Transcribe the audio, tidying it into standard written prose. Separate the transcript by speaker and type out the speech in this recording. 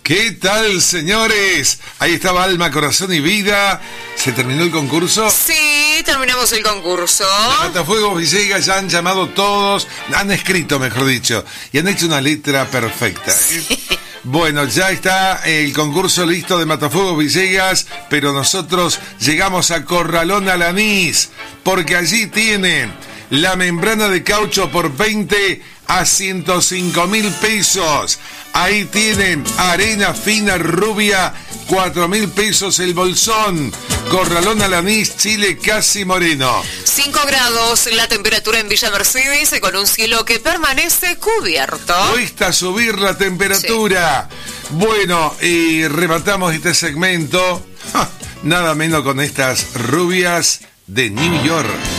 Speaker 1: ¿Qué tal, señores? Ahí estaba Alma, Corazón y Vida. ¿Se terminó el concurso?
Speaker 2: Sí, terminamos el concurso.
Speaker 1: Matafuegos Villegas ya han llamado todos, han escrito, mejor dicho, y han hecho una letra perfecta.
Speaker 2: Sí.
Speaker 1: Bueno, ya está el concurso listo de Matafuegos Villegas, pero nosotros llegamos a Corralón Alanís, porque allí tienen la membrana de caucho por 20 a 105.000 pesos. Ahí tienen arena fina rubia, 4.000 pesos el bolsón. Corralón Alanís, Chile casi moreno.
Speaker 2: 5 grados la temperatura en Villa Mercedes, con un cielo que permanece cubierto.
Speaker 1: Cuesta subir la temperatura. Sí. Bueno, y rematamos este segmento, nada menos con estas rubias de New York.